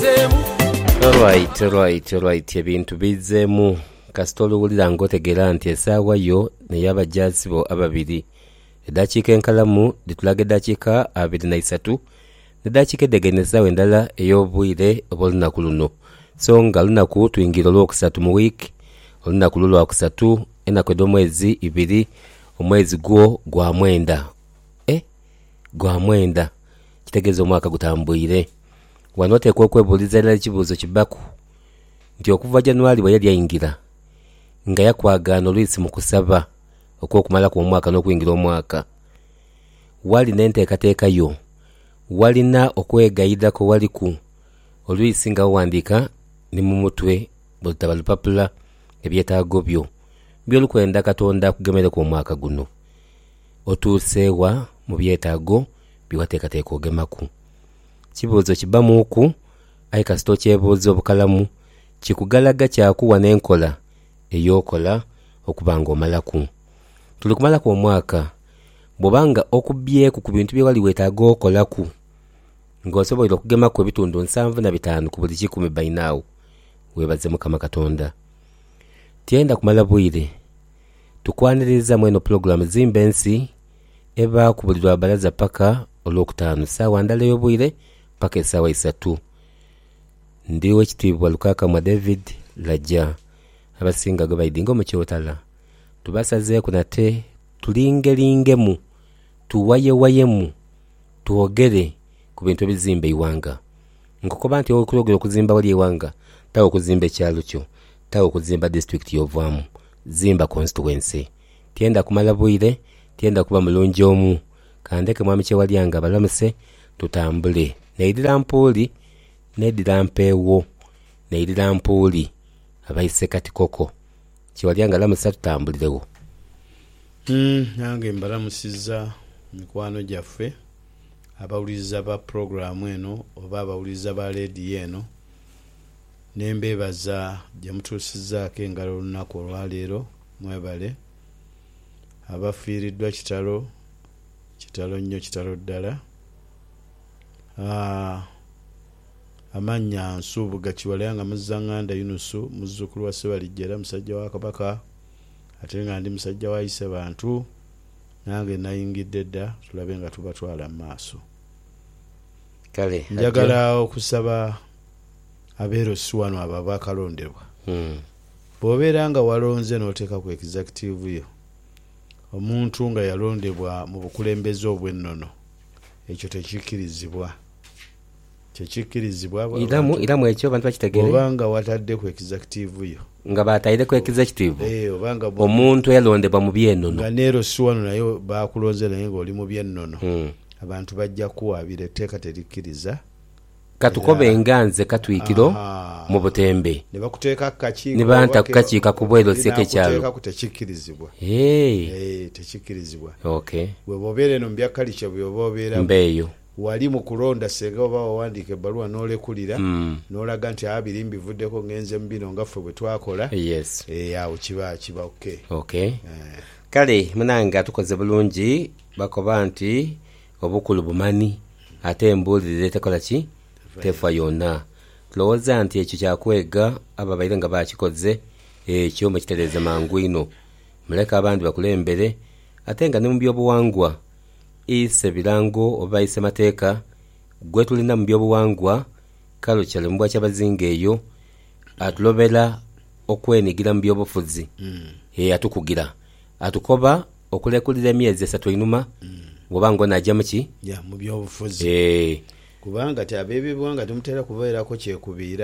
Alright, ebintu bizemu kasitolo wulira ngotegera nti esaawa yo neyabajjazibo ababiri edakiika enkalamu ditulaga edakiika 23 nedakiika eddegene essaawa endala ey'obwire obw'olunaku luno so nga lunaku tuyingira olwokusatu mu wiiki olunaku lulwakusatu enaku ed'omwezi 2 omwezi gwo gwa mwenda gwa mwenda kitegeeza omwaka gutambwire wano oteekwa okwebuuliza era ekibuuzo kibaku nti okuva January bwe yali ayingira nga yakwagaana oluyisi mu kusaba okw'okumala kw'omwaka n'okuyingira omwaka walina enteekateeka yo walina okwegayirako waliku oluyisi nga wawandiika ne mu mutwe bulutaba lupapula ebyetaago byo by'olukwenda Katonda akugemereko omwaka guno otuuseewa mu byetaago byewateekateeka ogemaku kibuuzo kibamuuku ayi kasito kyebuuza obukalamu kikugalaga kyakuwa n'enkola ey'okola okuba ng'omalaku tuli kumalaku omwaka bw'obanga okubyeku ku bintu bye wali weetaaga okolaku ng'osobola okugemaku ebitundu 75 ku buli 100 by now weebaze Mukama Katonda tyenda kumala bwire tukwaniriza mweno pulogulamu zimba ensi eba ku buli lwa balaza paka olwokutaano saawa ndala y'obwire paka essaawa 3 ndiwo ekitiibwa Lukaaka mwa David Lajja abasinga gwe bayidinga mu kyotala tubasazeeku nate tulingelingemu tuwayewayemu tuwogere ku bintu ebizimba iwanga nkukoba nti okulogera okuzimba wali iwanga tawe okuzimba ekyalo kyo tawe okuzimba district y'ovaamu zimba constituency tyenda kumala bwire tyenda kuba mulungi omu kandeke mwami kyewalyanga abalamuse tutambule neirira mpuuli nedira mpeewo neirira mpuuli abayise kati koko kyewalyanga lamusa tutambulirewo nange mbalamusizza mikwano gyaffe abawuliriza ba programu eno oba abawuliriza ba leediyo eno nembeebaza gye mutuusizzaako engalo olunaku olwaleero mwebale abafiiriddwa kitalo nnyo kitalo ddala amannya Nsuubuga Kiwalanga Muzzanganda Yunusu muzzukulu wa Ssebalijja musajja wa Kabaka ate nga ndi musajja wa Ise bantu nange nayingidde dda tulabe nga tubatwala mu maaso kale njagala okusaba abeerosi wano abo abakalondebwa bw'obeera nga walonze n'oteeka ku executive yo omuntu nga yalondebwa mu bukulembeze obw'ennono ekyo tekikkirizibwa iramu ekyo abantu bakitegere obanga watadde ku executive yo nga batayire ku executive omuntu yalondebwa mu byennono nga neerosi wano naye bakulonze naye ng'oli mu byennono abantu bajja kuwaabira etteeka terikkiriza katukobe enganze katwikiro mu butembe ne bakuteeka kakiiko ne banta kukakiika ku bwero seke kyalo tekikkirizibwa tekikkirizibwa okay bwe bobeera eno mu byakalica bwe bobeera mbeeyo wali mu kulonda senga oba wawandiika ebbaluwa n'olekulira n'olaga nti abiri mbivuddeko ngenze mu bino nga ffe bwe twakola yes awo kiba okay kale munanga tukoze bulungi bakoba nti obukulu bumani ate embuulirire tekola ki tefa yonna tulowooza nti ekyo kyakwega ababaire nga bakikoze ekyo mukitereeze mangu ino muleka abandi bakulembere ate nga ne mu byobuwangwa ise birango oba ise mateeka gwe tulina mu byobuwangwa kalo kyalimbwa ky'abazinga eyo atulobera okwenigira mu byobufuzi atukugira atukoba okulekulira emyezi 3 inuma bw'obanga onajja muki mu byobufuzi kubanga ti abeebibuwanga temutera kubeerako kyekubiira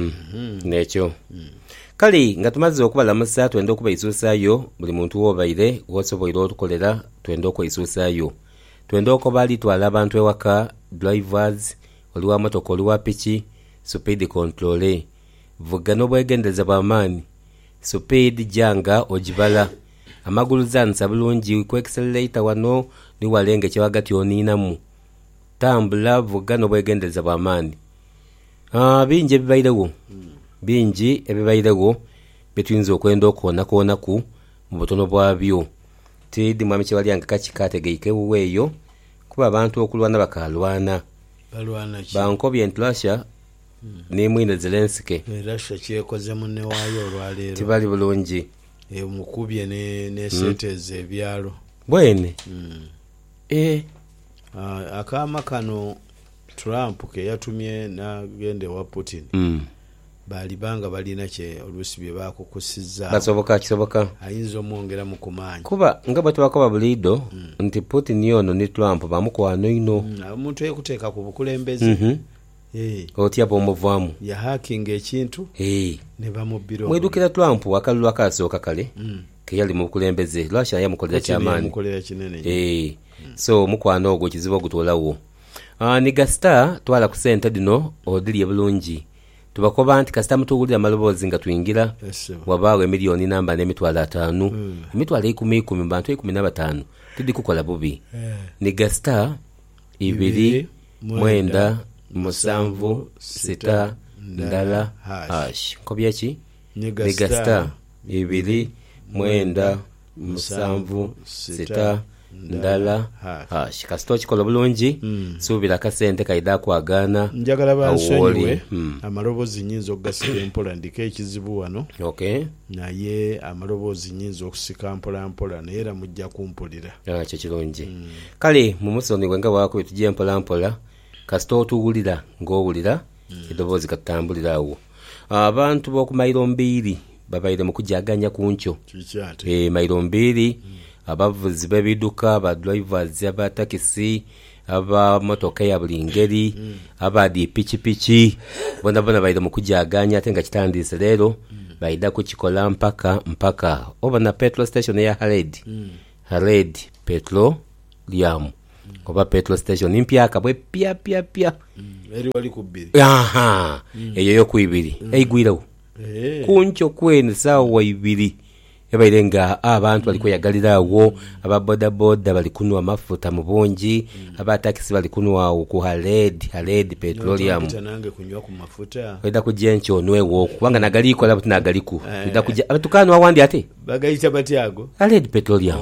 nekyo kale nga tumaze okubalamusa twenda okubaisuusaayo buli muntu woobaire wosoboire otukolera twenda okweisuusaayo twenda okoba alitwala abantu ewaka drivers oli wa motoka oli wa piki speed control vuga n'obwegendeza bw'amaanyi speed janga ogibala amagulu zanisa bulungi ku accelerator wano ni walenge kyewagati oniinamu tambula vuga n'obwegendeza bw'amaanyi bingi ebibairewo bingi ebibairewo betuyinza okwenda okwonaku mu butono bwabyo tidi mwami Kiwalanga kakikategeike weeyo kuba abantu okulwana bakalwana balwana bankobye ntulasha n'emwine Zelensky Russia kyekoze munne waayo olwaleero tibali bulungi mukubye ne sentence ebyalo bwene akaama kano Trump ke yatumye n'agende wa Putin balibanga balina kye oluusi bye bakukusizza kisoboka ayinza omwongera mu kumaanyi kuba nga bwe tubakoba buliido nti Putin yono ne Trump bamukwano ino omuntu ekuteeka ku bukulembeze otya bwomuvaamu yahakinga ekintu ne bamubbira mwedukira Trump akalulu akasooka kale keyali mu bukulembeze Russia yamukolera kyamaanyi so mukwano ogwo kizibu ogutolawo ni gasita twala ku sente dino odilye bulungi tubakoba nti kasita mutuwulira amaloboozi nga tuyingira wabaawo emiliyoni namba n'emitwalo 5 emitwalo 10 mu bantu 15 tudi kukola bubi ni gasita 2 9 7 6 ndala hash kobyaki ni gasita 2 9 7 6 ndala hash kasito kikola bulungi suubira kasente kaida kwagana njagala bansonyiwe amaloboozi nyinza okugasika empola ndika ekizibu wano naye amaloboozi nyinza okusika mpola naye era mujja kumpulira kyo kirungi kale mu musoni gwe nga bwako tujje mpola kasito otuwulira ng'owulira edoboozi katutambulira awo abantu b'okumayiro 2 babaire mu kujaganya ku nkyo mayiro 2 abavuzi b'ebiduka aba drivers aba takisi aba motoka ya buli ngeri aba di pikipiki bona baida mu kujaganya ate nga kitandise leero baida kukikola mpaka oba na petrol station ya Haled Petroleum oba petrol station mpya kabwe pya eri wali ku 2 eyo yo ku 2 eigwirawo kuncho kwene sawa 2 yabaire nga abantu bali kweyagalirawo aba boda bali kunwa mafuta mu bungi aba taxi bali kunwa ku Haled Petroleum tanange kunywa ku mafuta weda kujencho onwewo kubanga nagalikola buti nagaliku weda kujja abatukano awandi ate bagayita batyago Haled Petroleum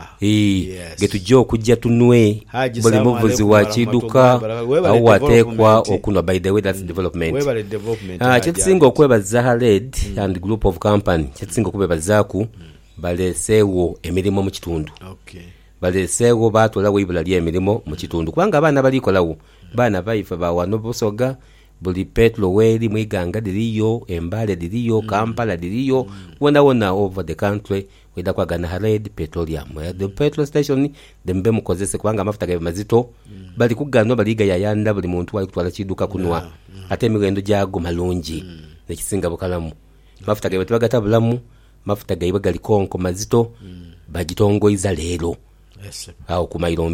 getujjo okujja tunwe buli muvuzi wa kiduka au watekwa okunwa by the way that's development kyetusinga okwebaza Haled and group of company kyetusinga okwebazaku baleseewo emirimu mu kitundu baleseewo batolawo ibula ly'emirimu mu kitundu kubanga abaana balikolawo baana baife bawano Busoga buli petro weri mwiganga diriyo Embale diriyo Kampala diriyo wona over the country weda kwagana Haled Petroleum the petrol station dembe mukozese kubanga amafuta gabe mazito bali kuganwa baliga yayanda buli muntu wali kutwala kiduka kunwa ate emigendo gyago malungi nekisinga bukalamu mafuta gabe tebagatabulamu mafuta gaiba gali konko mazito bagitongoiza leero awo ku mayiro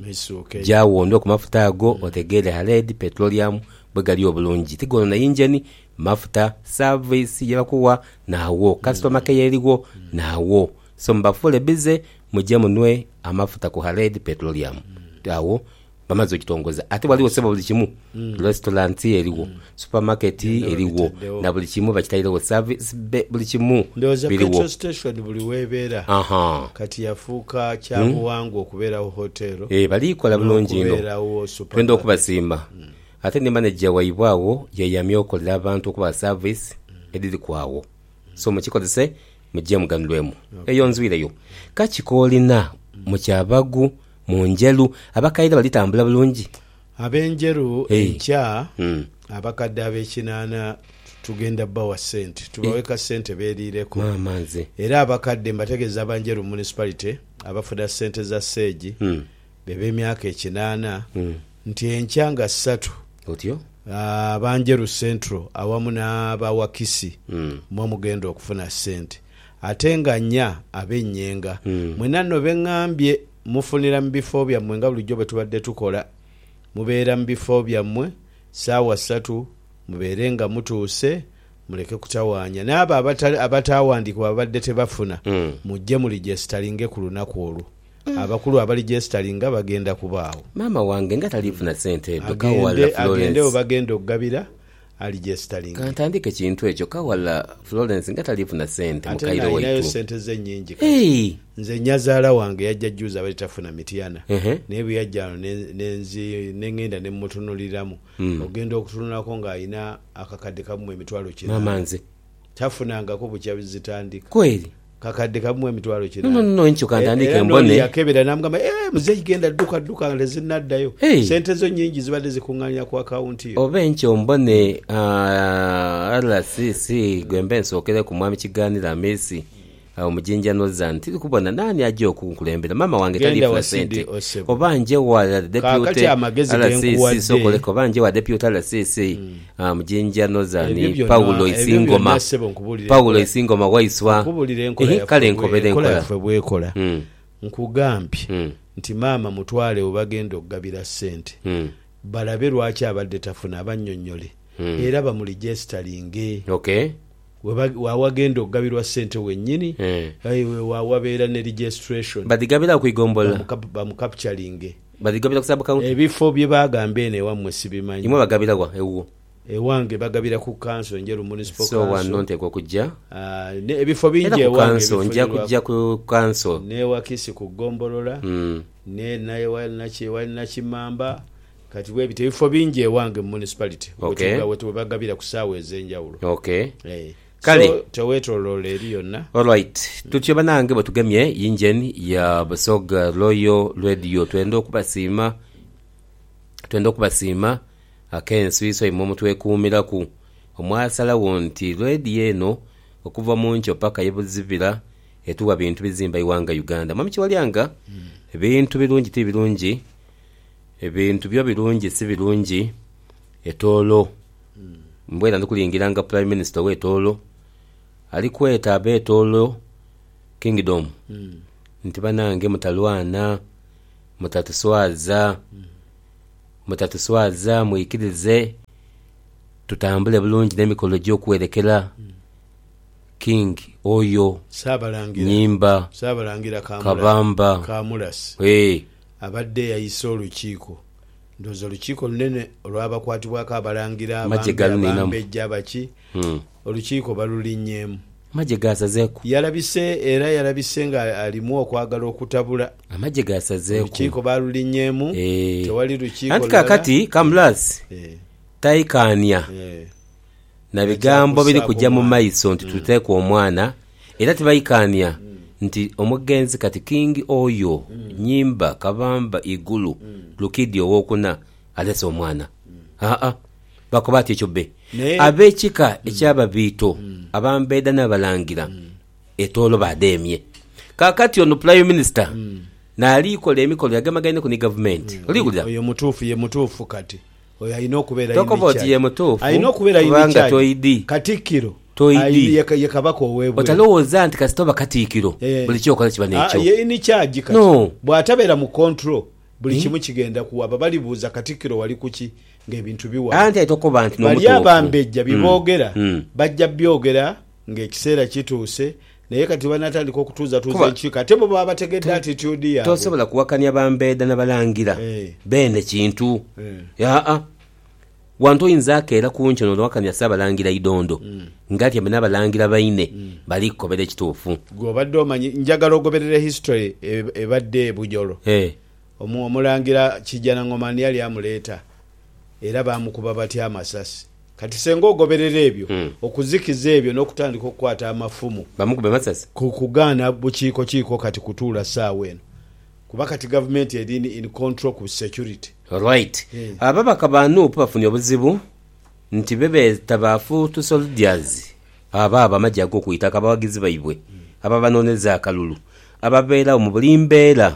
2 jawondo ku mafuta ago otegere Haled Petroleum bwe gali obulungi tigono na engine mafuta service yakuwa nawo customer care eriwo nawo so mbafule bize mujje munwe amafuta ku Haled Petroleum awo bamaze kitongoza ate waliwo seba buli kimu restaurant eriwo supermarket eriwo na buli kimu bakitayirewo service buli kimu biliwo petrol station buli webera kati yafuuka kyabuwangu okubeerawo hotelo balikola bulungi ino twenda okubasimba ate ne manager waibwawo yeyamye okolera abantu okuba service ediri kwawo so mukikozese mujje muganulwemu eyo nzwireyo kakikolina mu kyabagu mu njeru abakaida balitambula bulungi abenjeru enkya abakadde ab'ekinaana tugenda bawa sente tubaweka sente beerireko era abakadde mbategeeza abanjeru municipality abafuda sente za seegi beb'emyaka 9 nti enkya nga 3 otyo abanjeru central awamu n'abawakisi mwe mugenda okufuna sente ate nga 4 ab'ennyenga mwena nno beŋŋambye mufunira mu bifo byammwe nga bulijjo bwe tubadde tukola mubeera mu bifo byammwe ssaawa 3 mubeere nga mutuuse muleke kutawaanya n'abo abataawandiikibwa babadde tebafuna mujje mu ligestalinge ku lunaku olwo abakulu abaligestalinga bagenda kubaawo maama wange nga talifuna sente agendewo bagenda okugabira aligestaling kantandike kintu ekyo kawala Florence nga talifuna sente mu Kairo waitu waitu sente ze nnyingi hey nze nyazaala wange yajja juza abali tafuna Mityana naye bwe yajjano nengenda ne mutunuliramu ogenda okutunulako ng'alina akakadde kamu emitwalo 9 mama nze tafunangako bukya bizitandika kweli kakadde kamu emitwalo 9 no nkyo kantandike mbone yakebera namugamba muzee genda dduka lezinaddayo sente zo nnyingi zibadde zikuŋŋaanya ku akawunti yo oba enkyo mbone RCC gwembe nsookere ku mwami kiganira Messi omujinja noza nti kubona nani ajja okunkulembera mama wange talifuna sente oba nje wa deputy RCC sokoleko oba nje wa deputy RCC mujinja noza ni Paulo Isingoma waiswa kale nkobere enkola bwekola nkugambye nti mama mutwale obagenda okugabira sente balabe lwaki abadde tafuna abannyonnyole era bamuligestalinge okay wawagenda okugabirwa sente wennyini wawabeera ne registration badigabira kuigombola bamukapturinge badigabira kusaba kaunti ebifo bye bagamba ene wammwe sibimanyi imwe bagabira wa ewo ewange bagabira ku council Njeru municipal council so wanonte kwa kujja ebifo bingi ewange njja kujja ku council ne wakisi ku gombolola ne naye wali Kimamba kati bwe ebifo bingi ewange municipality wetu bagabira ku saawa ez'enjawulo okay kale so tewetolole eri yonna alright tutyo banange batugemye yinjeni ya Busoga Royal Radio twenda okubasiima akenswiso imwe mutwekuumira ku omwasala wonti radio eno okuva mu nkyo paka yebuzibira etuwa bintu bizimba iwanga Uganda mami kiwalyanga ebintu birungi tibirungi ebintu byo birungi si birungi etolo mbwera ndukulingiranga prime minister wetolo alikweta abetolo kingdom nti banange mutalwana mutatuswaza muikirize tutambule bulungi n'emikolo gy'okwerekera king oyo nyimba Sabalangira Kabamba Kamulasi abadde yayise olukiiko ndoza olukiiko lunene olw'abakwatibwako abalangira abambejja baki olukiiko balulinnyeemu amagye gasazeeku yarabise nga alimu okwagala okutabula amagye gasazeeku olukiiko balulinnyeemu tewali lukiiko anti kakati Kamulasi taikaania na bigambo biri kujja mu maiso nti tuteeka omwana era tebayikaania nti omugenzi kati king oyo nyimba Kabamba igulu Lukidi owokuna alese omwana bakobati ekyo be abekika ekyababiito abambeeda n'abalangira etolo bademye kakati ono prime minister naalikola emikolo yagamagane ku ni government oligulira oyo mutuufu kati oyo alina okubeera tokoboti ye mutuufu alina okubeera kubanga toidi Katikkiro toidi ye kabaka owebwe otalowooza nti kasitoba Katikkiro buli kyokola kiba n'ekyo ye ni kyaji kati bw'atabeera mu control buli kimu kigenda kuwaba balibuuza Katikkiro wali kuki ng'ebintu biwa anti aitokoba nti n'omutuufu bali abambejja biboogera bajja byogera ng'ekiseera kituuse naye kati banatandika okutuuza enkiiko ate bo baba bategedde attitude yaabwe tosobola kuwakanya bambeeda n'abalangira bene kintu wantu oyinza akeera ku nkyo n'owakanya Saabalangira Idondo ngati amwe n'abalangira baine balikobera ekituufu gw'obadde omanyi njagala ogoberera history ebadde Bujolo omulangira Kijana Ngomani yali amuleeta era bamukuba batya amasasi kati senga ogoberera ebyo okuzikiza ebyo n'okutandika okukwata amafumu bamukube masasi kugaana bukiiko kati kutuula saawa eno kuba kati government edini in control ku security alright ababaka banuupu bafunye obuzibu nti bebeeta baafuutu soldiers aba amagye ag'okuyitaka abawagizi baibwe ababanooneza akalulu ababeera mu buli mbeera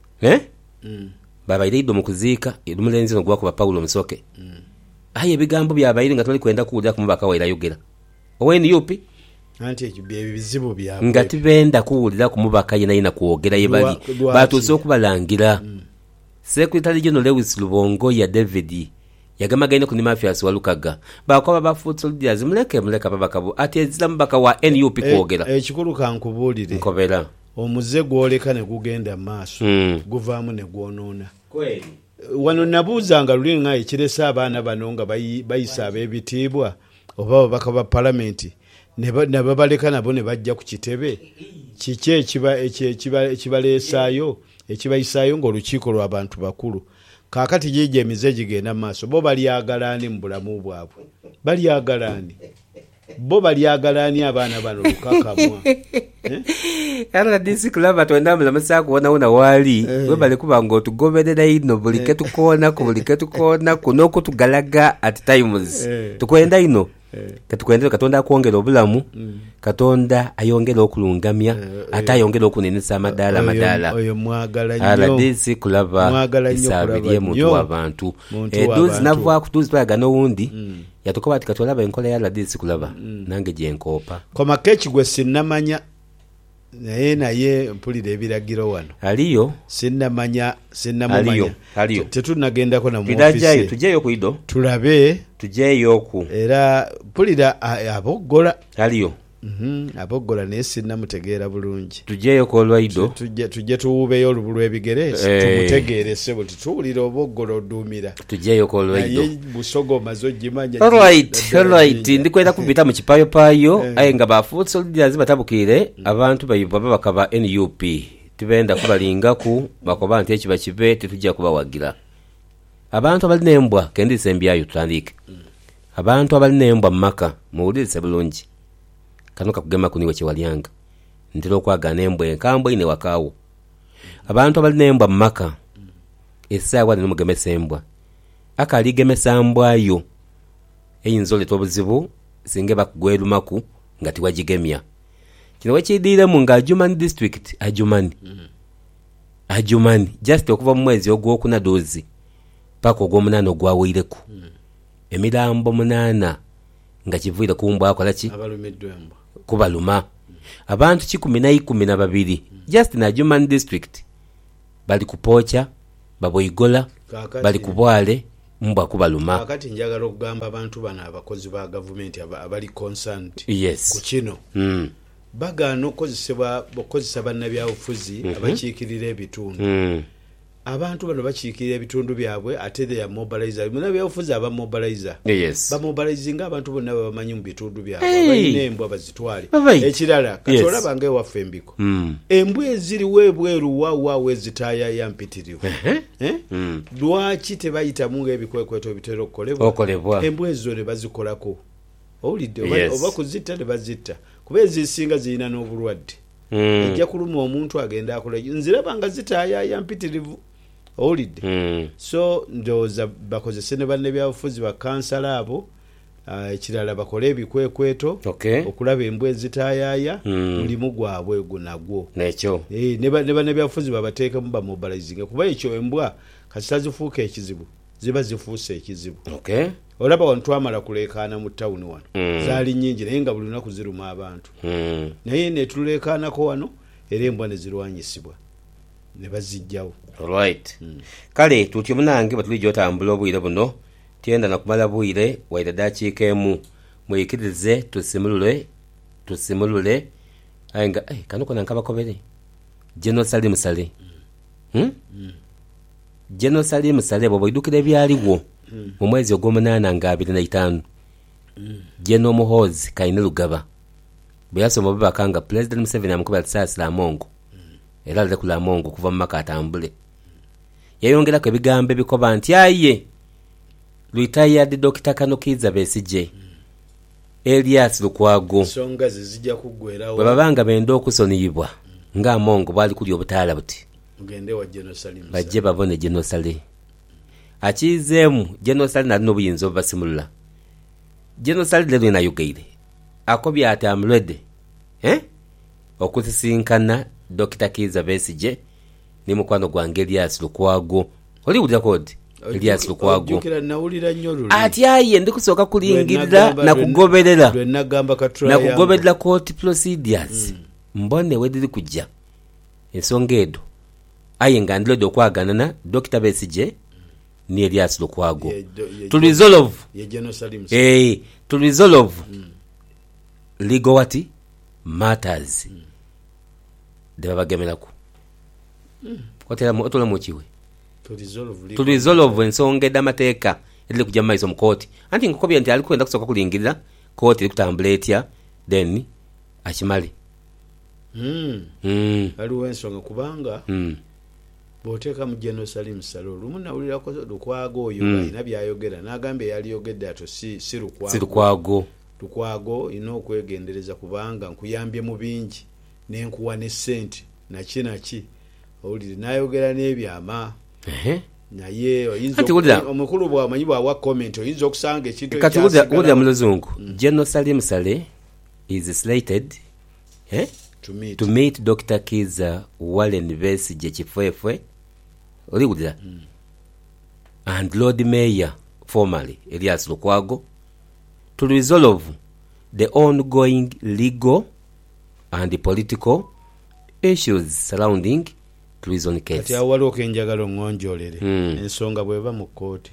babaire mu kuziika omulenzi ono gwakuba Paulo Musoke aye ebigambo byabaire nga toli kwenda kuwulira ku mubaka waira ayogera oweni yupi anti ekyo bizibu byabwe nga tibenda kuwulira ku mubaka yenayina kwogera ye bali batuuse okubalangira Secretary General Lewis Lubongo ya David yagamagaine ku Mafias wa Lukaga bakoba bafuut soldiers muleke babaka bo ati ezira mubaka wa NUP kwogera ekikulu kankubuulire nkobera omuze gwoleka ne gugenda maaso guvaamu ne gwonoona kweli wano nabuuzanga luli nga ekiresa abaana bano nga bayisa ab'ebitiibwa oba ababaka ba palamenti ne babaleka nabo ne bajja ku kitebe kiki ekibaleesaayo ekibayisaayo ng'olukiiko lw'abantu bakulu kaakati gijja emize gigenda mu maaso bo balyagalaani mu bulamu bwabwe balyagalaani bo balyagalaani abaana bano lukakamwa era disi kulaba twenda mulamusa kubonawo na waali webale kuba ng'otugoberera ino buli ketukoona kuno okutugalaga at times tukwenda ino katukwendera katonda akwongera obulamu katonda ayongera okulungamya ate ayongera okuninisa amadaala oyo mwagala nnyo disi kulaba isabirye muntu w'abantu duzi navaku duzi twayagana owundi yatukoba ati katolaba enkola ya ladisi kulaba nange gyenkoopa komako ekigwe sinnamanya naye mpulira ebiragiro wano aliyo sinnamumanya tetunagendako na muofisi tujeyo kuido tulabe tujeyoku era mpulira aboggola aliyo aboggola naye sinnamutegeera bulungi tujeyo kolwaido tujje tuwubeyo olubu lw'ebigere tumutegeere sebo tituwulira oboggola oduumira tujeyo kolwaido naye busogo omaze ogimanya alright ndikwenda kubita mu kipayopayo aye nga bafuutse oludirazi batabukire abantu bayiva babaka ba NUP tubenda kubalingaku bakoba nti ekiba kibe tetujja kubawagira abantu abalina embwa kendisa embyayo tutandike abantu abalina embwa mu maka muwulirize bulungi kano kakugema kuniwe kyewalyanga ntera okwagana embwa enkambwe ine wakaawo abantu abalina embwa mu maka essaawa nenomugemesa embwa akaligemesa mbwayo eyinza oleeta obuzibu singa bakugwerumaku nga tiwagigemya kino wekidiiremu nga Adjumani district Adjumani just okuva mu mwezi ogwokuna doozi paka ogw'omunaana ogwawiireku emirambo 8 nga kivuire ku mbwa akolaki abalumiddwa embwa kubaluma abantu 12 just na Adjumani district bali kupocha baboigola bali kubwale mbwa kubaluma kakati njagala okugamba abantu bano abakozi ba gavumenti abali concerned yes ku kino bagaana okozesa bannabyabufuzi abakiikirira ebitundu abantu bano bakiikirira ebitundu byabwe ate they are mobilizer bannabyabufuzi abamobilizer bamobilizinga abantu bonna babamanyi mu bitundu byabwe balina embwa bazitwale ekirala kati olaba nga ewaffe embiko embwa eziriwo ebweru waawe ezitaayaya mpitirivu lwaki tebayitamu ng'ebikwekweto bitera okukolebwa embwa ezo ne bazikolako owulidde oba kuzitta ne bazitta kuba ezisinga zirina n'obulwadde ejja kuluma omuntu agenda akola nziraba nga zitaayaya mpitirivu owulidde so ndowooza bakozese ne bannabyabufuzi bakansala abo ekirala bakole ebikwekweto okulaba embwa ezitaayaaya mulimu gwabwe egwo nagwo nekyo ne bannabyabufuzi babateekemu bamobilizinga kuba ekyo embwa kasita zifuuka ekizibu ziba zifuuse ekizibu olaba wano twamala kuleekaana mu tawuni wano zaali nnyingi naye nga buli lunaku ziruma abantu naye netuleekaanako wano era embwa ne zirwanyisibwa ne bazijjawo alright kale tutyo munange batulijja otambula obwire buno tyenda nakumala bwire waira dakiika emu mwikirize tusimulule aye nga kano kona nkabakobere General Musale General Musale bwoidukira ebyaliwo mu mwezi ogw'omunaana nga 2025 General Muhoozi Kaine Lugaba bwe yasoma obubaka nga President Museveni amukubira Tisaasi Lamongo era aleke Lamongo kuva mu maka atambule yayongerako ebigambo ebikoba nti aye retired Dr. Kanokiza Besigye Elias Lukwago songa zizijja kuggwerawo bwe babanga benda okusoniyibwa nga Amongo bwali kuli obutaala buti mugende wa General Salim bajje babone General Salim akizeemu General Salim nalina obuyinza obubasimulula General Salim lero nayogeire akobya ati amulwedde okusisinkana Dr. Kiza Besigye ni mukwano gwange Elias Lukwago oli wulira kodi Elias Lukwago ati aye ndikusooka kulingirira nakugoberera court procedures mbone wediri kujja ensonga edo aye nga ndilode okwaganana Dr. Besigye ni Elias Lukwago to resolve legal what matters de babagemerako otela mochiwe to resolve ensonga ed'amateeka ediri kujja mu maiso mu kooti anti nkukobya nti ali kwenda kusooka kulingirira kooti eri kutambula etya then akimale waliwo ensonga kubanga bw'oteeka mu General Salim Salo lumu nawulirako Lukwago oyo alina byayogera n'agamba eyaliyogedde ato si Lukwago ina okwegendereza kubanga nkuyambye mu bingi n'enkuwa ne ssente naki owulire n'ayogera n'ebyama naye omukulu bw'amanyi bw'awa comment oyinza okusanga ekintu kati wulira mu luzungu General Salim Sale is slated to meet Dr. Kiza Warren Besigye Kifwefwe oliwulira and Lord Mayor formerly Elias Lukwago to resolve the ongoing legal and political issues surrounding treason case. Kati awaliwo kenjagala ongonjolere ensonga bw'eva mu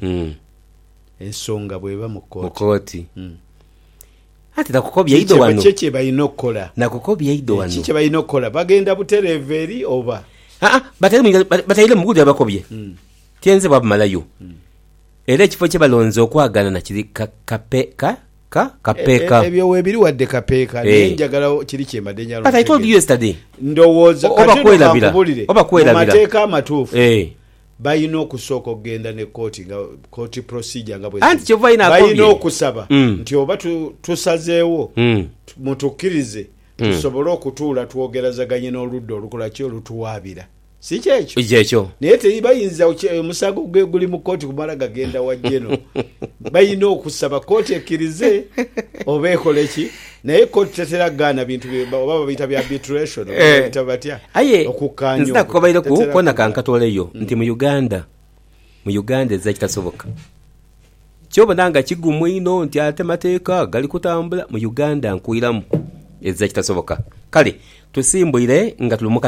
kooti ati nakukobya ido wano kiki balina okukola kiki balina okukola bagenda butereevu eri oba batayire mugudi abakobye tyenze bwabumalayo era ekifo kye balonze okwagana nakiri kapeeka ebyo weebiri wadde kapeeka naye njagala kiri kyembadde njalo but I told you yesterday ndowooza oba kwerabira amateeka amatuufu balina okusooka okugenda ne kooti procedure nga balina okusaba nti oba tusazeewo mutukkirize tusobole okutuula twogerazaganye n'oludda olukola ki olutuwaabira si kyekyo naye tebayinza omusango guli mu kooti kumala gagenda wajjeno balina okusaba kooti ekkirize oba ekole ki naye kooti tetera gaana bintu oba babiyita bya arbitration babiyita batya okukaanya nzina kubaire kuona kankatoleyo nti mu Uganda ezza kitasoboka kyobona nga kigumu ino nti ate mateeka gali kutambula mu Uganda nkuiramu ezza kitasoboka kale tusimbwire nga tulumuka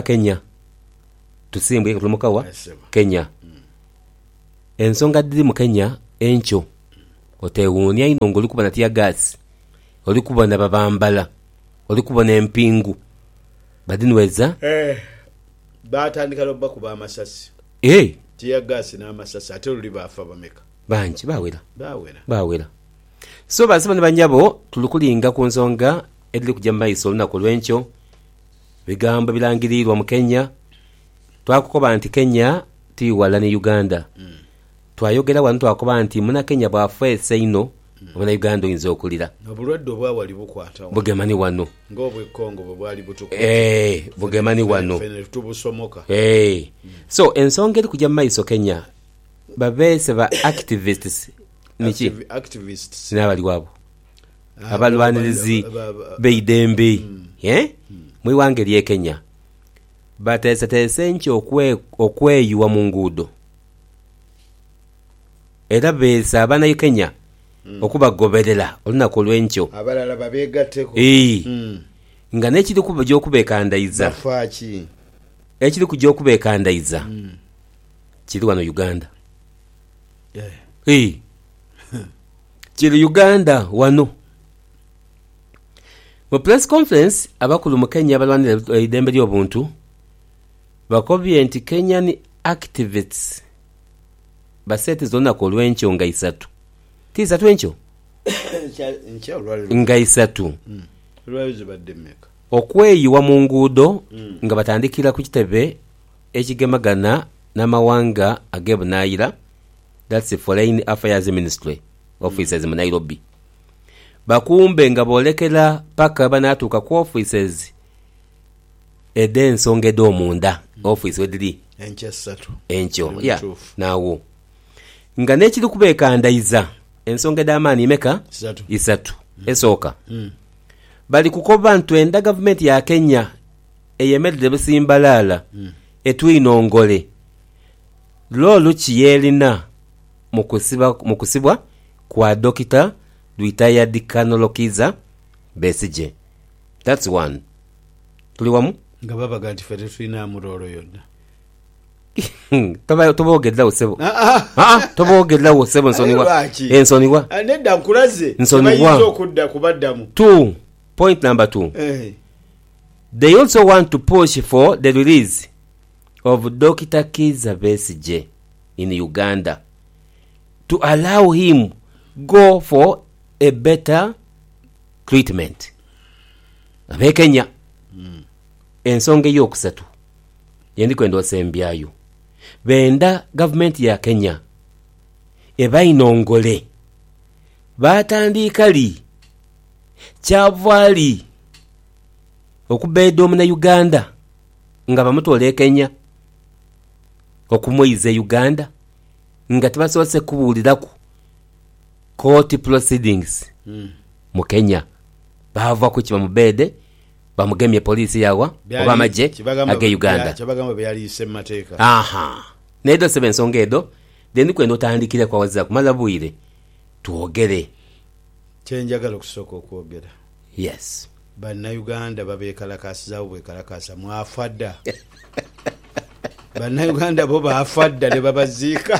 Kenya ensonga diri mu Kenya encho otewuunya ino ngoli kubona tia gas oli kubona babambala oli kubona empingu badinweza batandika lobba kuba amasasi tia gas n'amasasi ate luli bafa bameka banji bawera so basi bano banyabo tulukulinga ku nsonga ediri kujja mu maiso olunaku lw'enkyo bigambo birangirirwa mu Kenya twakukoba nti Kenya tiwala ne Uganda twayogera wano twakoba nti muna Kenya bwafeese ino muna Uganda oyinza okulira obulwadde obwawali bukwata bugemani wano ng'obwekongo bwe bwali butukuvu bugemani wano tubusomoka so ensonga eri kujja mu maiso Kenya babeese ba activists niki n'abali wabo abalwanirizi beidembe mu iwanga ery'e Kenya bateeseteese nki okweyuwa mu nguudo era beesa abanayo Kenya okubagoberera olunaku olw'enkyo abalala babeegatteko nga n'ekiri kuba gy'okubeekandayiza ekiri ku gy'okubeekandayiza kiri wano Uganda kiri Uganda wano mu press conference abakulu mu Kenya abalwanira eddembe ly'obuntu bakobye nti Kenyan activists baseetiza olunaku olw'enkyo nga 3 tisatu enkyo nga 3 okweyiwa mu nguudo nga batandikira ku kitebe ekigemagana n'amawanga ag'ebunaayira that's the Foreign Affairs Ministry offices mu Nairobi bakumbe nga boolekera paka banaatuuka ku offices ed'ensonga ed'omunda office wediri enkyo naawo nga n'ekiri kubeekandayiza ensonga ed'amaani imeka 3 esooka bali kukoba ntwenda gavumenti ya Kenya eyemeredde busimbalaala etwinongole loolu kiyerina mu kusibwa kwa Dr. Retired Colonel Kiza Besigye. That's one. Tuli wamu? Nga babaga nti fete tulina amulolo yonna. Toboogeddawo ssebo. Toboogeddawo ssebo ensoniwa. Nedda nkulaze. Nsoniwa. Okudda kubaddamu. 2. Point number 2. They also want to push for the release of Dr. Kiza Besigye in Uganda to allow him go for a better treatment. Abe Kenya ensonga yokusatu yendi kwenda osembyayo benda government ya Kenya eba inongole batandikali kyavali okubeeda omu na Uganda nga bamutole Kenya okumwiza Uganda nga tebasoose kubuuliraku court proceedings mu Kenya bava ku kiba mubeede bamugemye polisi yawa oba amaje age Uganda kyabagamba byaliyise mu mateeka. Nedo sebe ensonga edo then kwenda otandikire kwa waza kumala bwire tuogere kyenjagala okusooka okwogera. Yes, bannayuganda babeekalakasizawo bwekalakasa mwafadda. Bannayuganda bo baafadda ne babaziika.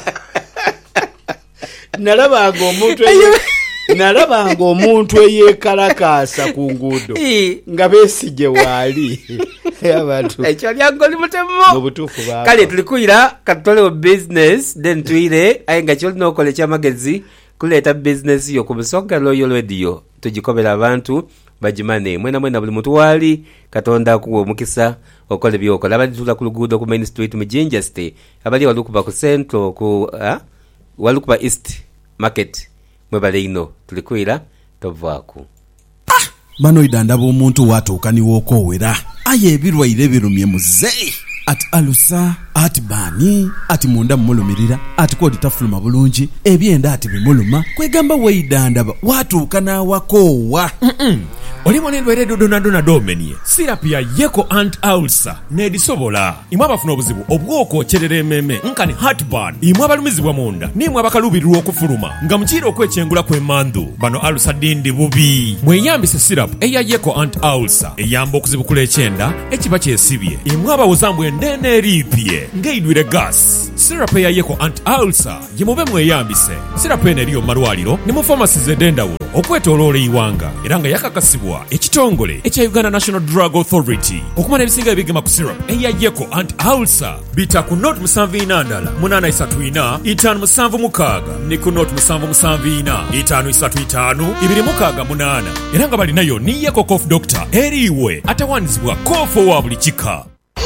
Nalabanga omuntu eyeekalakaasa ku nguudo nga beesije waali abantu ekyo lyagoli mutemo obutuufu baba kale tulikuyira katole business then tuire aye nga kyo nokola ekyamagezi kuleeta business yo ku Busonga Royal Radio tugikobera abantu bajimane mwena buli muntu wali Katonda kuwa omukisa okola byokola abali tula ku luguudo ku Main Street mu Jinja State abali walukuba ku Central ku walukuba East Market mwebale ino tulikwira tovaaku bano idandaba omuntu watuukaniwo okowera aye ebirwaire birumye muzeyi ati alusa ati bani ati munda mulumirira ati kodi tafuluma bulungi ebyenda ati bimuluma kwegamba weidandaba watuukana wakowa olimo n'endwaire dodonadona domenie sirapu ya Yeko Anti-Ulcer n'edisobola imwe abafuna obuzibu obw'okwokyerera emmeeme nkani heartburn imwe abalumizibwa munda n'imwe abakaluubirirwa okufuluma nga mukiira okwekyengula kw'emmandu bano alusa dindi bubi mweyambise sirapu eya Yeko Anti-Ulcer eyamba okuzibukula ekyenda ekiba kyesibye imwe abawozambu endene eriipye ng'eidwire gas. Sirapu eya Yeko Anti-Ulcer gimube mweyambise sirapu eno eriyo mu malwaliro ne mu pharmacies ez'endawulo okwetooloola iwanga era nga yakakasibwa ekitongole ekya Uganda National Drug Authority. Okumala ebisinga ebigema ku syrup eya Yeko Anti-Ulcer bita ku note 74 834 576 ne ku note 774 535 268 era nga balinayo ni Yeko Cough Doctor eriwe atawanizibwa koofo wa buli kika.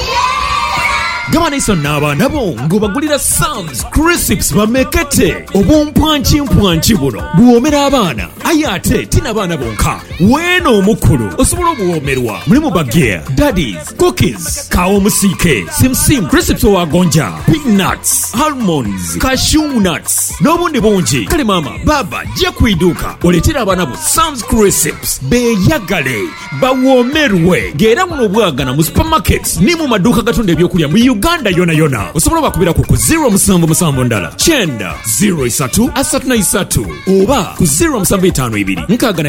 Gama iso n'abaana bo ng'obagulira Sam's Crisps bamekete obumpwanki buno buwomera abaana aye ate tina baana bonka weeno omukulu osobola obuwomerwa mulimu bageya daddies cookies kawo musike simsim crisps owagonja peanuts almonds cashew nuts n'obundi bungi kale mama baba jja kwiduuka oleetera abaana bo Sam's Crisps beeyagale bawomerwe ng'era muno obwagana mu supermarkets ni mu maduuka gatunda ebyokulya mu Uganda yona osobola bakubira ku 077 ndala chenda 03 oba ku 0752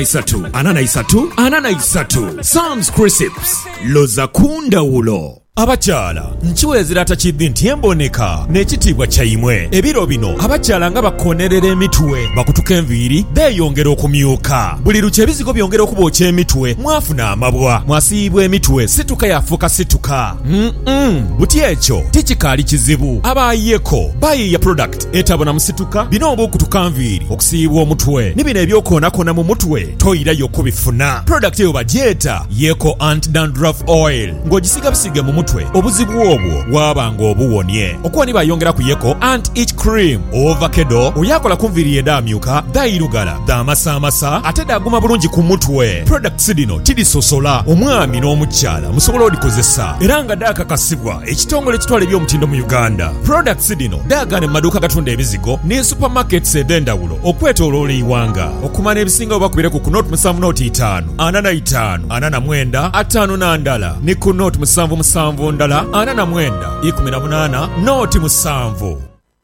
63 Sam's Crisps loza kundawulo. Abakyala nkiwezera atakiddi nti emboneka n'ekitiibwa kyayimwe ebiro bino abakyala nga bakonerera emitwe bakutuka enviiri beeyongera okumyuka buli lukya ebizigo byongera okubookya emitwe mwafuna amabwa mwasiibwa emitwe situka yafuuka situka buti ekyo tikikaali kizibu aba Yeko bayiiya product etabona musituka bino obukutuka nviiri okusiibwa omutwe ne bino ebyokoonakoona mu mutwe toyirayo kubifuna product eyo bagyeta Yeko Anti-Dandruff Oil ng'ogisiga bisige mu mutwe obuzibu obwo bwabanga obuwonye okuwani bayongera ku Yeko Anti-Itch Cream ovakedo oyakola kunviri edamyuka dayirugala damasamasa ate daguma bulungi ku mutwe products dino tidisosola omwami n'omukyala musobola odikozesa era nga dakakasibwa ekitongole ekitwala ebyomutindo mu Uganda. Products dino dagane mu maduuka gatunda ebizigo ne supermarkets ed'endawulo okwetooloola iwanga okumana ebisinga obakubire ku note 75 45 49 5 ndala ne ku note 77 ndala 49 18 noti 7.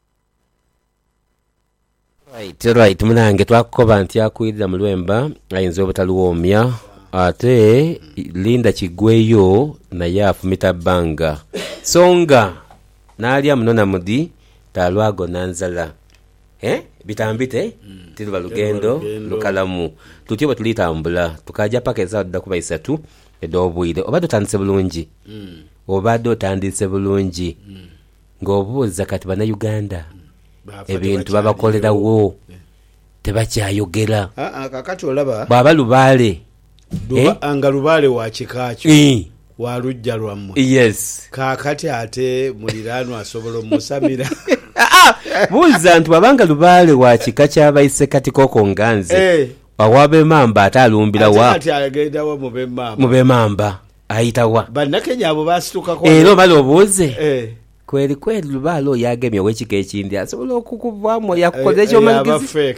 Right munange twakukoba nti akwirira mu Lwemba ayinza obutaluwoomya ate Linda Kigweyo naye afumita bbanga songa n'alya munona mudi talwago nanzala bitambite tiruba lugendo lukalamu tutyo bwe tulitambula tukaja paka ezadda kuba 3 edobwire obadde otandise bulungi ng'obuuza kati bannayuganda ebintu babakolerawo tebakyayogera kakati olaba bwaba lubaale nga lubaale wa kikakyo wa lujja lwammwe yes kakati ate muliraanwa asobola omusamira buuliza nti wabanga lubaale wa kika kyabayise kati koko nganze wawabe mamba ate alumbira wa ati agendawo mu bemamba ayitawa bannakenya abo basitukako era omala obuuze kweri lubaale oyo agemye ow'ekika ekindi asobola okukuvaamu yakukoze ekyomagizi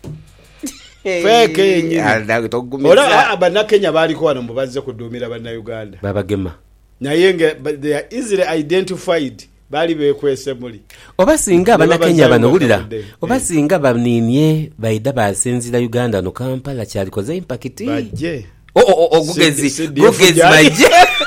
feke yenyini ola bannakenya baaliko wano mubazze kuduumira bannayuganda babagema naye they are easily identified baali bekwese muli oba singa bannakenya bano wulira oba singa baniinye baida basinzira uganda no Kampala kyalikoze impakiti bajje ogugezi bajje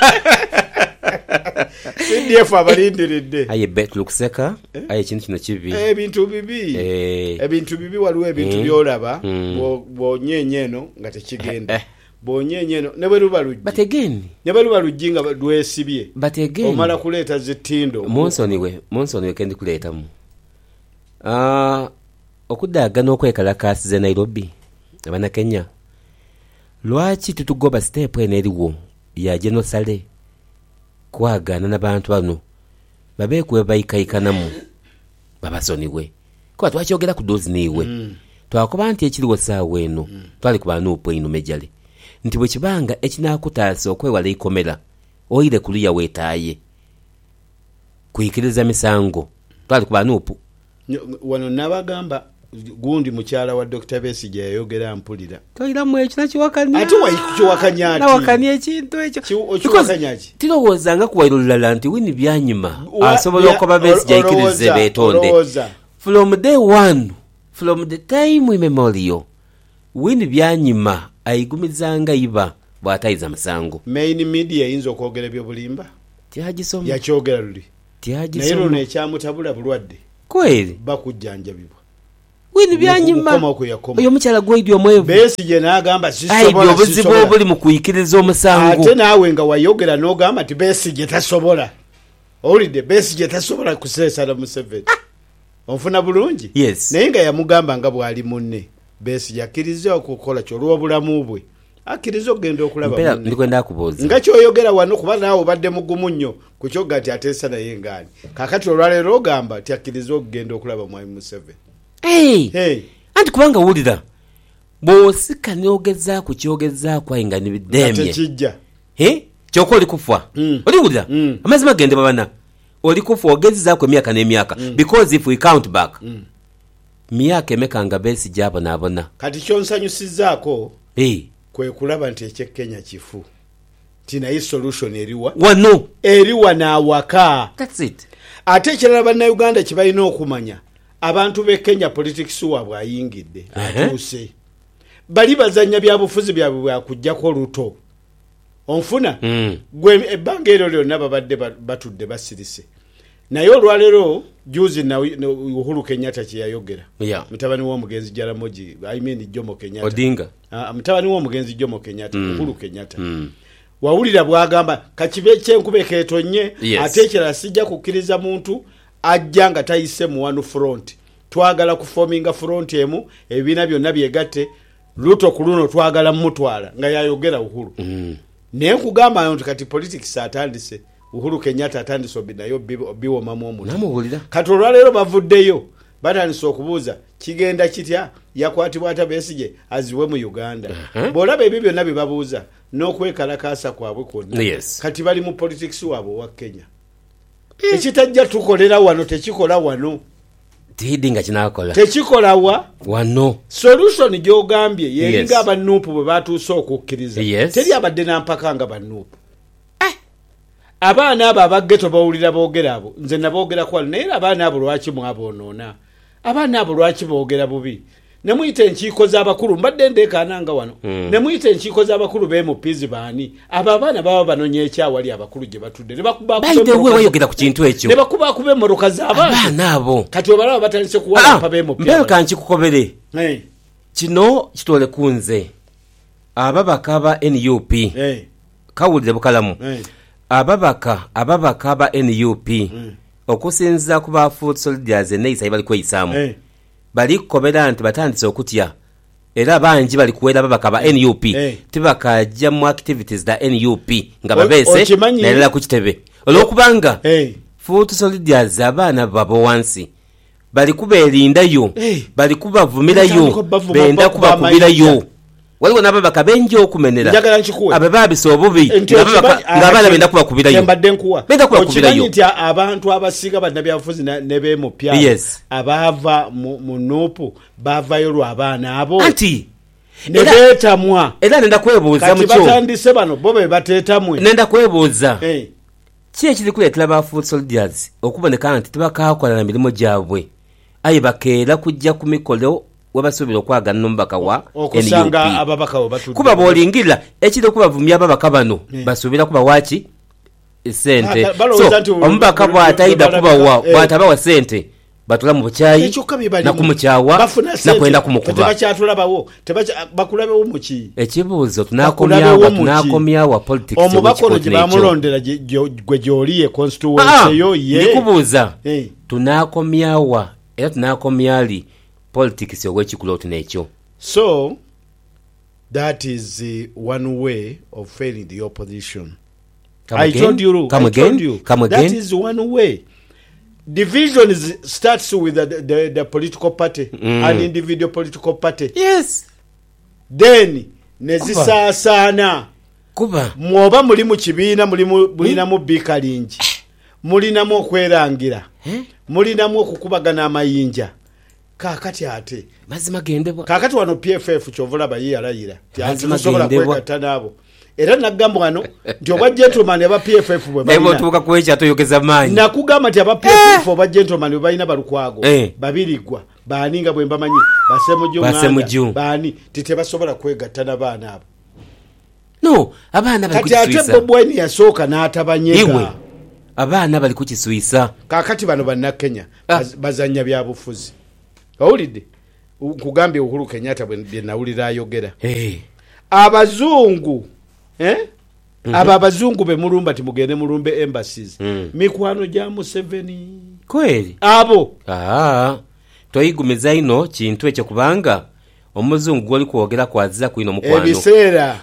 CDF abalindiridde aye bet lukuseka aye kintu kino kibi ebintu bibi waliwo ebintu byolaba bonyenyeno nga tekigenda bonyenyeno ne bwe luba lujji bategeni ne bwe luba lujji nga lwesibye bategeni omala kuleeta zitindo Monsoni we kendi kuleetamu okuddagana okwekalakaasize Nairobi abana Kenya lwaki tutugoba step eno eriwo ya genosale kwagana n'abantu bano babeekuwe bayikayikanamu babasoniwe kuba twakyogera ku dozi niiwe twakuba nti ekiriwo saawa eno twali kuba nuupu eno mejale nti bwe kibanga ekinaakutaasa okwewala ikomera oyire ku luya weetaaye kuyikiriza misango twali kuba nuupu wano nabagamba gundi mukyala wa Dr. Besigye yayogera mpulira toyiramu ekyo nakiwakanya ate wakiwakanya ati nawakanya ekintu ekyo okiwakanyaki tirowoozanga kuwairo lulala nti wini byanyuma asobola okuba Besigye ayikirize beetonde from day one from the time immemorial wini byanyuma ayigumizanga iba bw'atayiza musango main media eyinza okwogera ebyobulimba tiyagisoma yakyogera luli tiyagisoma naye luno ekyamutabula bulwadde kweri bakujjanjabibwa wini byanyuma oyo mukyala gw'edi omwevu Besigye n'agamba sisobola obuzibu obuli mu kuyikiriza omusango ate naawe nga wayogera n'ogamba nti Besigye tasobola owulidde Besigye tasobola kuseesala Museveni onfuna bulungi yes naye nga yamugamba nga bw'ali munne Besigye akkiriza okukola ky'olw'obulamu bwe akkiriza okugenda okulaba munne ndikwenda akubuuza nga kyoyogera wano kuba naawe obadde mugumu nnyo ku kyogga nti ateesa naye ngaani kaakati olwaleero ogamba nti akkiriza okugenda okulaba mwami Museveni anti kubanga wulira bw'osika n'ogezaako kyogezaako ayi nga nibiddemye tekijja kyokka oli kufa oli wulira amazima gende babana oli kufa ogezezaako emyaka n'emyaka because if we count back myaka emeka nga Besigye abonaabona kati kyonsanyusizaako kwe kulaba nti ekyekenya kifu ti naye solution eriwa wano eriwa n'awaka that's it ate ekirala bannayuganda kye balina okumanya abantu b'e Kenya politics waabwe ayingidde atuuse bali bazanya byabufuzi byabwe bwakujjako luto onfuna gwe ebbanga eryo lyonna babadde batudde basirise naye olwaleero juzi na Uhuru Kenyatta kye yayogera mutabani w'omugenzi Jaramogi Jomo Kenyatta Odinga mutabani w'omugenzi Jomo Kenyatta Uhuru Kenyatta wawulira bwagamba kakibe kyenkuba ekeetonye ate ekirala sijja kukkiriza muntu ajja nga tayise mu one front twagala kufominga front emu ebibiina byonna byegatte luto ku luno twagala mutwala nga yayogera Uhuru naye nkugamba nti kati politics atandise Uhuru Kenyatta atandise nayo biwomamu omuntu kati olwaleero bavuddeyo batandise okubuuza kigenda kitya yakwatibwa ata Besigye aziwe mu Uganda bw'olaba ebyo byonna bye babuuza n'okwekalakaasa kwabwe kwonna kati bali mu politics waabwe wa Kenya ekitajja tukolera wano tekikola wano tidi nga kinakola tekikola wano solution gy'ogambye yeringa abanuupu bwe batuuse okukkiriza teri abadde nampaka nga bannuupu abaana abo abaggeto bawulira boogera abo nze naboogera kwalo naye abaana abo lwaki mwaboonoona abaana abo lwaki boogera bubi nemuyita enkiiko z'abakulu mbadde ndeekaananga wano nemuyita enkiiko z'abakulu b'emupizi baani abo abaana baba banonya ekyawali abakulu gye batudde ne bakubawayogera ku kintu ekyo ne bakubakuba emmoroka z'abaana abo kati obalaba batandise kuwalapa b'emupizi mbeera nkikukobere kino kitole ku nze ababaka ba NUP kawulire bukalamu ababaka ba NUP okusinziza ku ba Food Soldiers eneyisa bali kweyisaamu bali kukobera nti batandise okutya era bangi bali kuwera babaka ba NUP tibakajja mu activities da NUP nga babeese nalela ku kitebe olwokubanga Food Soldiers abaana babo wansi bali kubeerindayo bali kubavumirayo benda kubakubirayo waliwo n'ababaka benji okumenera abababisa obubi ng'abaana benda kubakubirayo benda kubakubirayo nti abantu abasiga bannabyabufuzi ne beemupya abaava mu nuupu baavayo lw'abaana abo anti ne beetamwa era nenda kwebuuza mu kyo batandise bano bo be bateetamwe nenda kwebuuza ki ekiri kuleetera ba Food Soldiers okuboneka nti tebakaakola na mirimu gyabwe aye bakeera kujja ku mikolo wabasuubira okwagana n'omubaka wa NUP kuba bw'olingirira ekiri okubavumya ababaka bano basuubira kuba waki sente so omubaka bw'atayida kubawa bw'atabawa sente batula mu bukyayi nakumukyawa nakwenda kumukuba bakulabewo muki ekibuuzo tunakomyawa politics omubaka ono gye bamulondera gwe gy'oliye constituency yo ye ndikubuuza tunakomyawa era tunakomyali politics ow'ekikulooti n'ekyo. So that is one way of failing the opposition. I told you that is one way. Division starts with the political party, an individual political party. Yes. Then nezisaasana kuba mwoba muli mu kibiina mulinamu bikalingi mulinamu okwerangira mulinamu okukubagana amayinja kakati ate mazima gendebwa kakati wano PFF kyovula bayiyalayira tisobola kwegatta nabo era nagamba wano nti oba gentleman aba PFF bwe balina tubuka kwecha toyogeza manyi nakugamba nti aba PFF oba gentleman bwe balina balukwago babirigwa baninga bwe mbamanyi basemuju bani titebasobola kwegatta n'abaana abo no abaana bali kati ate bobweni yasooka n'atabanyega abaana bali kukiswisa kakati bano banna Kenya bazanya byabufuzi owulidde kugambye Uhuru Kenyatta bwe nawulira ayogera abazungu aba abazungu be mulumba timugende mulumbe embassies mikwano gya Museveni kweli abo toyigumiza ino kintu ekyo kubanga omuzungu gwali kwogera kwaziza kuino mukwano ebiseera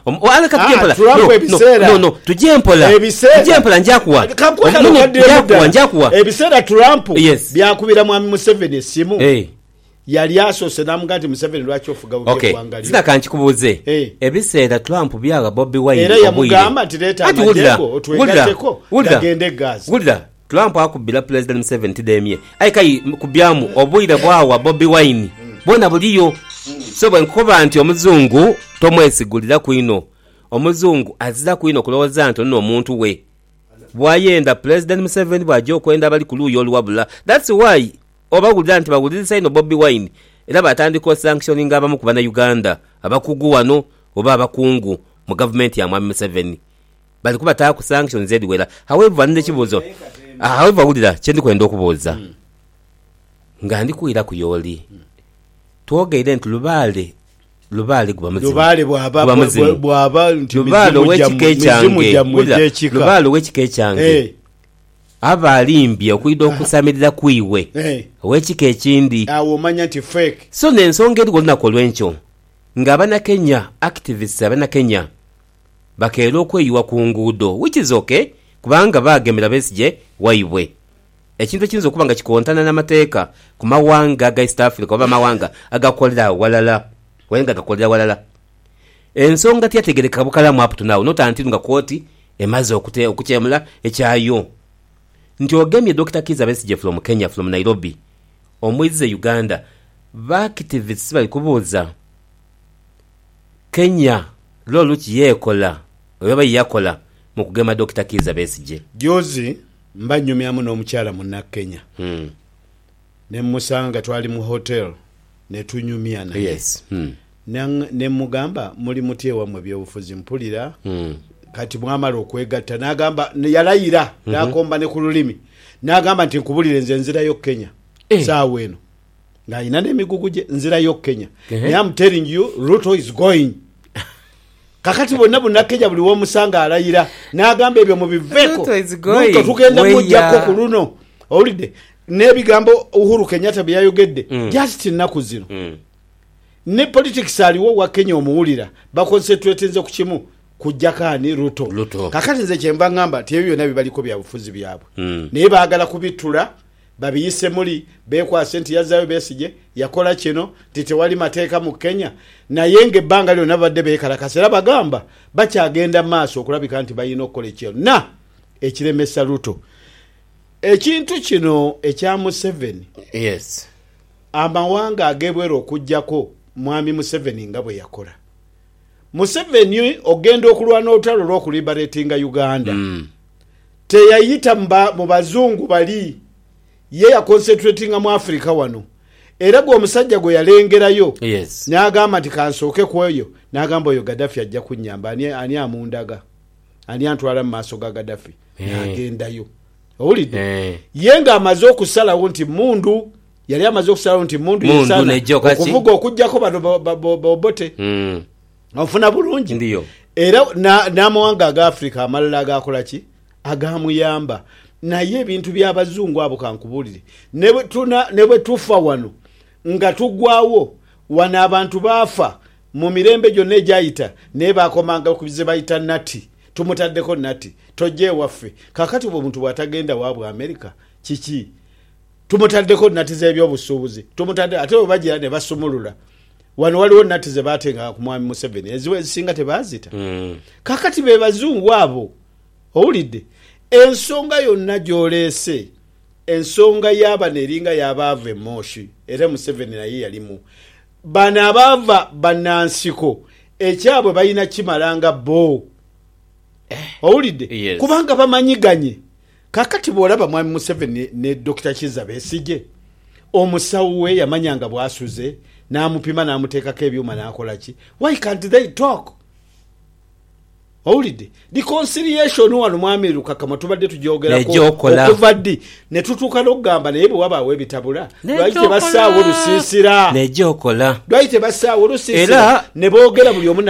tujempola njakuwa ebiseera Trump byakubira mwami Museveni esimu yali asose namugati Museveni lwaki ofuga bugwangali zina kankikubuuze ebiseera Trump byaga Bobi Wine era yamugamba tireta amajeko otwegateko gagende gas gulira Trump akubira President Museveni tidemye aikai kubyamu obwire bwawa Bobi Wine bona buliyo so bwenkoba nti omuzungu tomwesigulira kuino omuzungu azira kuino kulowooza nti ono omuntu we bwayenda President Museveni bwajja okwenda bali ku luuyi oluwabula that's why obagulira nti bagulirisa ino Bobi Wine era batandika sanctioning abamu ku Bannayuganda abakugu wano oba abakungu mu government ya Mwami Museveni bali kuba taa ku sanctions ediwera however nne kibuuzo however wulira kyendi kwenda okubuuza nga ndi kuira ku yoli twogeire nti lubaale guba muzimu lubaale bwaba nti lubaale w'ekika ekyange aba alimbye okwida okusamirira kwiwe ow'ekika ekindi awo omanya nti fake so n'ensonga eriwo olunaku olw'enkyo ng'abana Kenya activists abana Kenya bakeera okweyiwa ku nguudo which is okay kubanga baagemera Besigye waibwe ekintu ekiyinza okuba nga kikontana n'amateeka ku mawanga aga East Africa oba amawanga agakolera walala wenga agakolera walala ensonga tiyategereka bukalamu up to now not until nga kooti emaze okukyemula ekyayo nti ogemye Dr. Kizza Besigye from Kenya from Nairobi omwize Uganda ba-activists bali kubuuza Kenya loluki yeekola oba yakola mu kugema Dr. Kizza Besigye jozi mbanyumyamu n'omukyala munna Kenya ne musanga twali mu hotel ne tunyumya naye yes ne mugamba muli mutyewa mu byobufuzi mpulira kati mwamala okwegatta n'agamba yalayira n'akomba ne ku lulimi n'agamba nti nkubulire nze nzirayo Kenya saawa eno ng'ayina n'emigugu gye nzirayo Kenya naye I'm telling you Ruto is going kakati bonna Kenya buli w'omusanga alayira n'agamba ebyo mu biveeko Ruto tugenda mujjako ku luno owulidde n'ebigambo Uhuru Kenyatta bye yayogedde just nnaku zino ne politics aliwo wa Kenya omuwulira bakonsentratinze ku kimu kujjakani Ruto. Kakati nze kyemba ngamba tebyo byonna bibaliko bya bufuzi byabwe naye baagala kubitula babiyise muli bekwase nti yazaayo Besigye yakola kino titewali mateeka mu Kenya naye ng'ebbanga lyonna badde beekalakasa era bagamba bakyagenda maaso okulabika nti bayina okukola ekyo na ekiremesa Ruto ekintu kino ekya Museveni amawanga agebwera okujjako mwami Museveni nga bwe yakola Museveni ogenda okulwana olutalo lw'okuliberatinga Uganda teyayita mu bazungu bali ye yaconcentratinga mu Africa wano era gwe omusajja gwe yalengerayo n'agamba nti kansooke ku eyo n'agamba oyo Gaddafi ajja kunnyamba ani amundaga ani antwala mu maaso ga Gaddafi n'agendayo owulidde ye ng'amaze okusalawo nti mundu yali amaze okusalawo nti mundu yesana okuvuga okujjako bano bobote ofuna bulungi era n'amawanga aga Africa amalala agakola ki agamuyamba naye ebintu by'abazungu abo kankubulire ne bwe tufa wano nga tugwawo wana abantu baafa mu mirembe gyonna egyayita naye bakomanga ku bize bayita nati tumutaddeko nati tojje waffe kakati omuntu bw'atagenda waabwe America kiki tumutaddeko nati z'ebyobusuubuzi tumutadde ate bwe bagira ne basumulula wano waliwo nati ze baatenga ku mwami Museveni eziwe ezisinga tebaazita kakati be bazungu abo owulidde ensonga yonna gy'oleese ensonga y'abano eringa y'abaava e Moshi era Museveni naye yalimu bano abaava bannansiko ekyabwe balina kimalanga bo owulidde kubanga bamanyiganye kakati bw'olaba mwami Museveni ne Dr. Kizza Besigye omusawo we yamanyanga bw'asuze n'amupima n'amuteekako ebyuma n'akola ki why can't they talk owulidde reconciliation wano mwami Lukakama tubadde tujoogerako okuva ddi ne tutuuka n'okugamba naye bwe wabaawo ebitabula lwaki tebassaawo lusiisira nejja okola lwaki tebassaawo lusiisira ne boogera buli omu